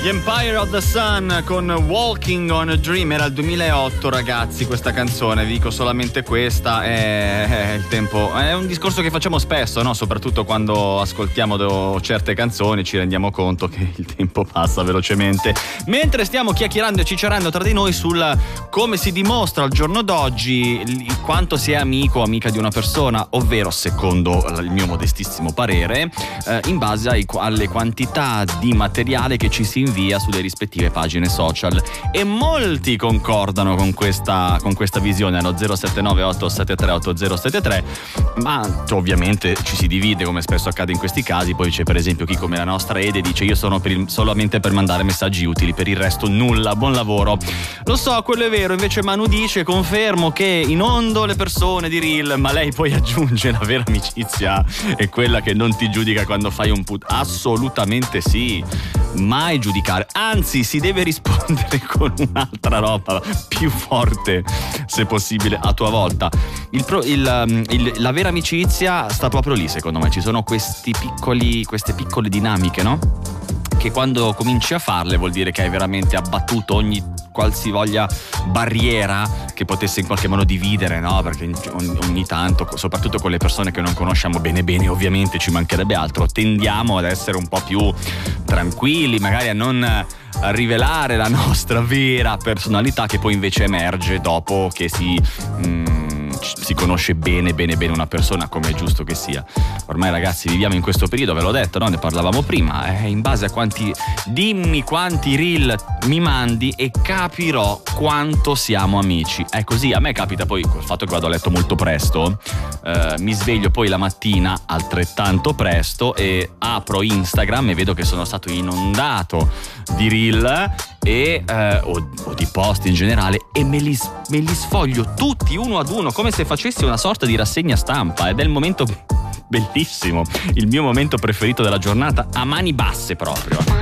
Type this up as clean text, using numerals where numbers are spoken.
The Empire of the Sun con Walking on a Dream. Era il 2008, ragazzi, questa canzone. Vi dico solamente questa. È il tempo. È un discorso che facciamo spesso, no? Soprattutto quando ascoltiamo certe canzoni, ci rendiamo conto che il tempo passa velocemente. Mentre stiamo chiacchierando e cicerando tra di noi sul come si dimostra al giorno d'oggi quanto si è amico o amica di una persona, ovvero, secondo il mio modestissimo parere, in base alle quantità di materiale che ci si invia sulle rispettive pagine social, e molti concordano con questa visione allo 079-873-8073, ma ovviamente ci si divide, come spesso accade in questi casi. Poi c'è per esempio chi, come la nostra Ede, dice: io sono solamente per mandare messaggi utili, per il resto nulla, buon lavoro. Lo so, quello è vero. Invece Manu dice: confermo che inondo le persone di reel, ma lei poi aggiunge: la vera amicizia è quella che non ti giudica quando fai un assolutamente sì, mai giudicare, anzi si deve rispondere con un'altra roba più forte, se possibile, a tua volta. La vera amicizia sta proprio lì, secondo me. Ci sono queste piccole dinamiche, no? Che quando cominci a farle vuol dire che hai veramente abbattuto ogni qualsivoglia barriera che potesse in qualche modo dividere, no? Perché ogni tanto, soprattutto con le persone che non conosciamo bene, ovviamente, ci mancherebbe altro, tendiamo ad essere un po' più tranquilli, magari a non rivelare la nostra vera personalità, che poi invece emerge dopo che si conosce bene una persona, come è giusto che sia. Ormai, ragazzi, viviamo in questo periodo, ve l'ho detto, no? Ne parlavamo prima, in base a dimmi quanti reel mi mandi e capirò quanto siamo amici. È così. A me capita poi, col fatto che vado a letto molto presto, mi sveglio poi la mattina altrettanto presto e apro Instagram e vedo che sono stato inondato di reel o di post in generale, e me li sfoglio tutti uno ad uno, come se facessi una sorta di rassegna stampa, ed è il momento bellissimo, il mio momento preferito della giornata, a mani basse proprio.